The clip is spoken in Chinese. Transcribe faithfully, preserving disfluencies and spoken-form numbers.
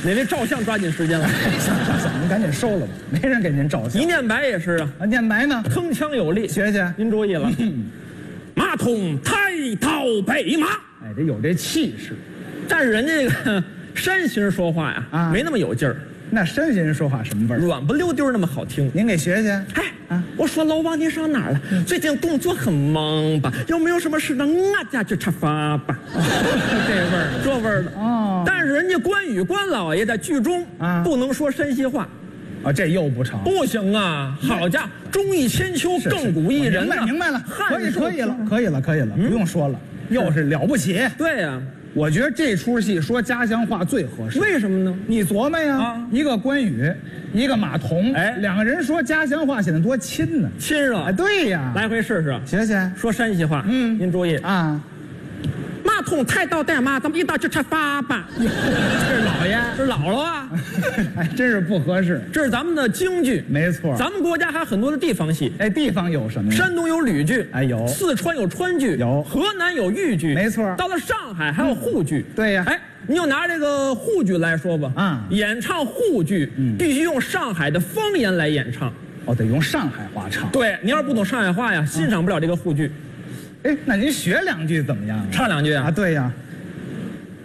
你这照相抓紧时间了。 行行行，您赶紧收了吧，没人给您照相。 一念白也是啊， 啊，念白呢， 铿锵有力。 学学， 您注意了，马桶抬刀北马。 哎，得有这气势。 但是人家这个山西人说话呀， 啊没那么有劲儿， 那山西人说话什么味儿？ 软不溜丢那么好听。 您给学学。 哎， 啊我说老王，你上哪儿了？最近工作很忙吧？有没有什么事让俺家去吃饭吧？ 这味儿这味儿的哦但是人家关羽关老爷在剧中啊不能说山西话， 啊，这又不成。 不行啊！好家伙，忠义千秋， 是是亘古一人明白呐！ 明白了，可以汉寿可以了，可以了，可以了，不用说了，又是了不起。 对呀， 我觉得这出戏说家乡话最合适。 为什么呢？ 你琢磨呀， 啊一个关羽，一个马童， 哎两个人说家乡话显得多亲呢。 亲热哎，，对呀， 来回试试。 学学说山西话， 嗯您注意， 啊。 马桶抬刀带马，咱们一道去吃饭吧。 这是老爷， 这老了啊， 哎，真是不合适。 这是咱们的京剧。 没错， 咱们国家还有很多的地方戏， 哎，地方有什么呀？ 山东有吕剧， 哎有四川有川剧， 有河南有豫剧， 没错到了上海还有沪剧。 对呀哎，你就拿这个沪剧来说吧， 啊演唱沪剧嗯必须用上海的方言来演唱。 哦，得用上海话唱。 对，你要是不懂上海话呀，欣赏不了这个沪剧。 哎，那您学两句怎么样啊？ 唱两句啊啊，，对呀。